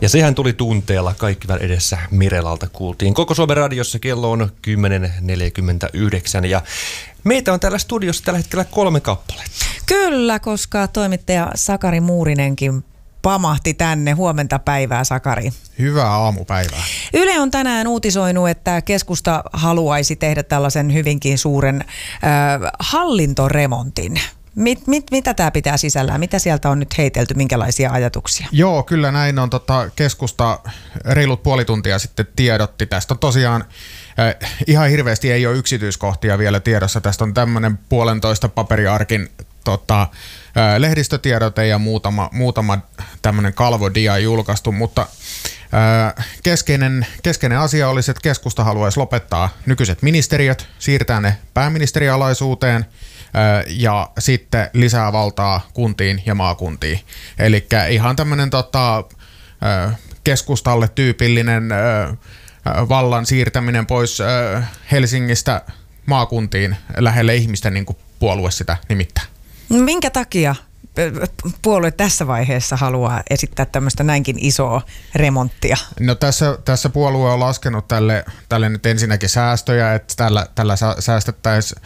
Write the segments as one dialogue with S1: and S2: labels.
S1: Ja sehän tuli tunteella, kaikki vielä edessä Mirelalta kuultiin. Koko Suomen radiossa kello on 10.49 ja meitä on täällä studiossa tällä hetkellä 3 kappaletta.
S2: Kyllä, koska toimittaja Sakari Muurinenkin pamahti tänne. Huomenta päivää, Sakari.
S3: Hyvää aamupäivää.
S2: Yle on tänään uutisoinut, että keskusta haluaisi tehdä tällaisen hyvinkin suuren hallintoremontin. Mitä tämä pitää sisällään? Mitä sieltä on nyt heitelty? Minkälaisia ajatuksia?
S3: Joo, kyllä näin on. Keskusta reilut puoli tuntia sitten tiedotti. Tästä on tosiaan ihan hirveästi ei ole yksityiskohtia vielä tiedossa. Tästä on tämmöinen 1,5 paperiarkin lehdistötiedote ja muutama tämmöinen kalvodia julkaistu, mutta keskeinen asia olisi, että keskusta haluaisi lopettaa nykyiset ministeriöt, siirtää ne pääministerialaisuuteen ja sitten lisää valtaa kuntiin ja maakuntiin. Eli ihan tämmöinen keskustalle tyypillinen vallan siirtäminen pois Helsingistä maakuntiin lähelle ihmisten, niin kuin puolue sitä nimittää.
S2: Minkä takia puolue tässä vaiheessa haluaa esittää tämmöistä näinkin isoa remonttia?
S3: No tässä puolue on laskenut tälle nyt ensinnäkin säästöjä, että tällä säästettäisiin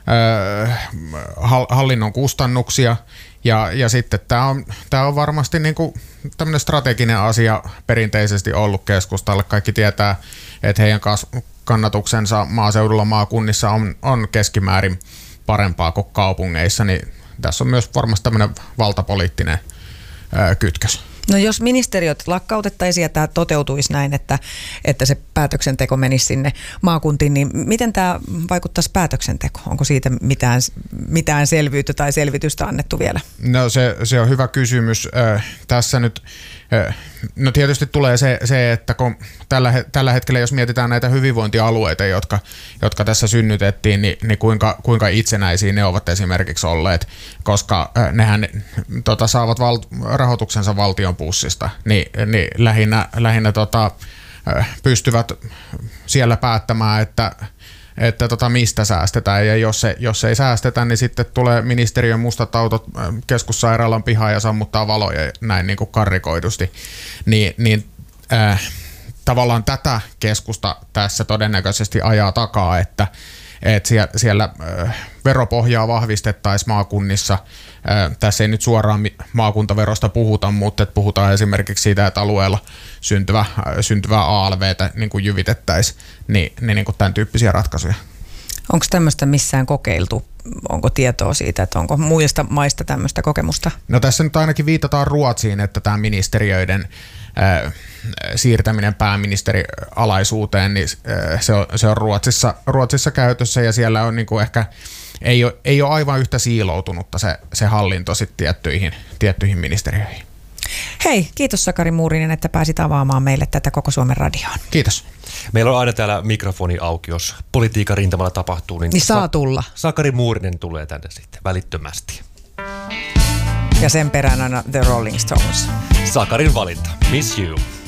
S3: hallinnon kustannuksia ja sitten tämä on varmasti niinku tämmöinen strateginen asia perinteisesti ollut keskustalle. Kaikki tietää, että heidän kannatuksensa maaseudulla maakunnissa on keskimäärin parempaa kuin kaupungeissa, niin tässä on myös varmasti tämmöinen valtapoliittinen kytkös.
S2: No jos ministeriöt lakkautettaisiin ja tämä toteutuisi näin, että se päätöksenteko menisi sinne maakuntiin, niin miten tämä vaikuttaisi päätöksentekoon? Onko siitä mitään selvyyttä tai selvitystä annettu vielä?
S3: No se on hyvä kysymys. Tässä nyt, no tietysti tulee se että kun tällä hetkellä, jos mietitään näitä hyvinvointialueita, jotka tässä synnytettiin, niin kuinka itsenäisiä ne ovat esimerkiksi olleet, koska nehän saavat rahoituksensa valtion pussista, niin lähinnä pystyvät siellä päättämään, että mistä säästetään, ja jos ei säästetä, niin sitten tulee ministeriön mustat autot keskussairaalan pihaan ja sammuttaa valoja näin niin kuin karrikoidusti. Tavallaan tätä keskusta tässä todennäköisesti ajaa takaa, että siellä veropohjaa vahvistettaisiin maakunnissa. Tässä ei nyt suoraan maakuntaverosta puhuta, mutta puhutaan esimerkiksi siitä, että alueella syntyvää ALVtä niin kuin jyvitettäisiin, niin kuin tämän tyyppisiä ratkaisuja.
S2: Onko tämmöistä missään kokeiltu? Onko tietoa siitä, että onko muista maista tämmöistä kokemusta? No tässä nyt ainakin viitataan Ruotsiin, että tämä ministeriöiden siirtäminen pääministerialaisuuteen, niin se on Ruotsissa käytössä, ja siellä on niin kuin ehkä ei ole aivan yhtä siiloutunutta se hallinto sitten tiettyihin ministeriöihin. Hei, kiitos Sakari Muurinen, että pääsit avaamaan meille tätä Koko Suomen radioon.
S3: Kiitos.
S1: Meillä on aina täällä mikrofoni auki, jos politiikan rintamalla tapahtuu.
S2: Niin saa tulla.
S1: Sakari Muurinen tulee tänne sitten välittömästi.
S2: Ja sen perään aina The Rolling Stones.
S1: Sakarin valinta. Miss You.